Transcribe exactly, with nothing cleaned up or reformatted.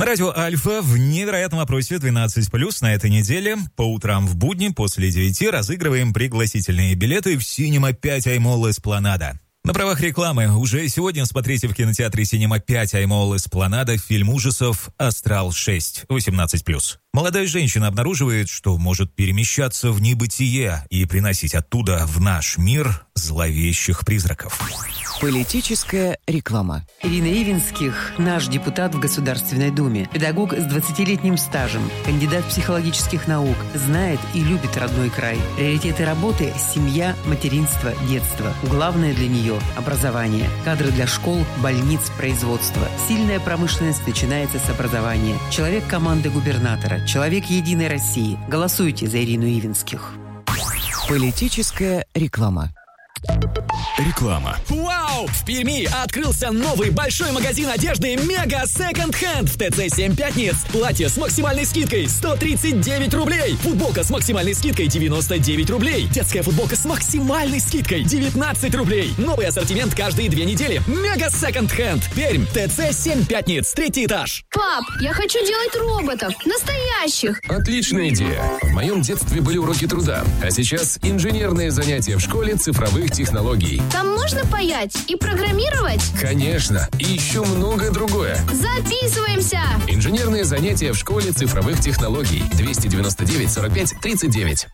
На радио Альфа в невероятном опросе двенадцать плюс на этой неделе по утрам в будни после девяти разыгрываем пригласительные билеты в Cinema пять iMall Эспланада. На правах рекламы уже сегодня смотрите в кинотеатре Cinema пять iMall Эспланада фильм ужасов «Астрал шесть» восемнадцать плюс. Молодая женщина обнаруживает, что может перемещаться в небытие и приносить оттуда в наш мир зловещих призраков. Политическая реклама. Ирина Ивинских – наш депутат в Государственной Думе. Педагог с двадцатилетним стажем, кандидат психологических наук, знает и любит родной край. Приоритеты работы – семья, материнство, детство. Главное для нее – образование. Кадры для школ, больниц, производства. Сильная промышленность начинается с образования. Человек команды губернатора. Человек Единой России. Голосуйте за Ирину Ивинских. Политическая реклама. Реклама. Вау! В Перми открылся новый большой магазин одежды «Мега Секонд Хенд» в ТЦ семь Пятниц. Платье с максимальной скидкой сто тридцать девять рублей. Футболка с максимальной скидкой девяносто девять рублей. Детская футболка с максимальной скидкой девятнадцать рублей. Новый ассортимент каждые две недели. «Мега Секонд Хенд». Пермь. ТЦ семь Пятниц. Третий этаж. Пап, я хочу делать роботов. Настоящих. Отличная идея. В моем детстве были уроки труда, а сейчас инженерные занятия в школе цифровых технологий. Там можно паять и программировать? Конечно. И еще многое другое. Записываемся! Инженерные занятия в школе цифровых технологий. двести девяносто девять сорок пять тридцать девять.